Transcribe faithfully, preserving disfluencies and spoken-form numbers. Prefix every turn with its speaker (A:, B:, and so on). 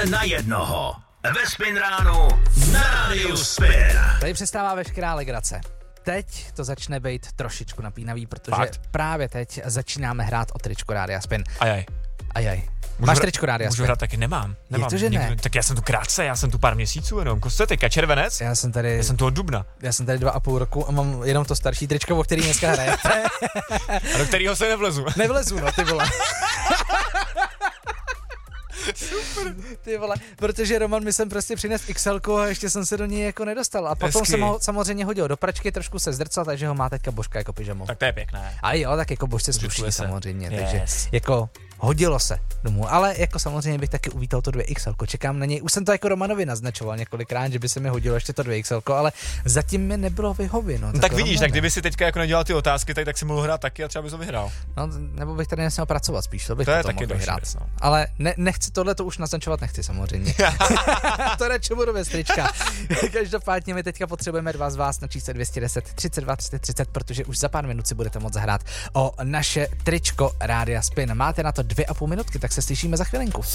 A: na jednoho. Ve Spin ránu na rádiu Spin.
B: Tady přestává veškerá legrace. Teď to začne být trošičku napínavý, protože
C: Fakt?
B: právě teď začínáme hrát o tričko Rádia Spin.
C: Ajaj.
B: Ajaj.
C: Můžu
B: Máš
C: hra-
B: tričko Rádia
C: Můžu
B: Spin?
C: hrát taky, nemám. nemám.
B: Je to, že ne?
C: Tak já jsem tu krátce, já jsem tu pár měsíců jenom. Co je teďka, červenec?
B: Já jsem tady,
C: Já jsem tu od dubna.
B: já jsem tady dva a půl roku a mám jenom to starší tričko, o který dneska hrajete.
C: A do kterého se nevlezu.
B: Nevlezu, no, ty vole. Super. Ty vole, protože Roman mi sem prostě přines X L a ještě jsem se do něj jako nedostal. A potom
C: Hezky.
B: jsem ho samozřejmě hodil do pračky, trošku se zdrcal, takže ho má teďka Božka jako pyžamo.
C: Tak to je pěkné.
B: A jo, tak jako Božce sluší
C: Řičuje se.
B: samozřejmě,
C: Yes.
B: takže jako hodilo se domů, ale jako samozřejmě bych taky uvítal to dvě X L, čekám na něj, už jsem to jako Romanovi naznačoval několikrát, že by se mi hodilo ještě to dvě X L, ale zatím mi nebylo vyhověno.
C: No tak vidíš, Romane. Tak kdyby si teďka jako nedělal ty otázky, tak, tak si mohl hrát taky a třeba bys to vyhrál.
B: No, nebo bych tady nesměl pracovat spíš, to bych
C: To je
B: potom
C: taky
B: mohl
C: další
B: vyhrát.
C: věc, no.
B: Ale ne, nechci tohle, to už naznačovat nechci samozřejmě. To radši budu bez trička. Každopádně my teďka potřebujeme dva z vás na čísle dvě stě deset třicet dva třicet třicet, protože už za pár minut si budete moct zahrát o naše tričko Rádia Spin. Máte na to dvě a půl minutky, tak se slyšíme za chvilinku.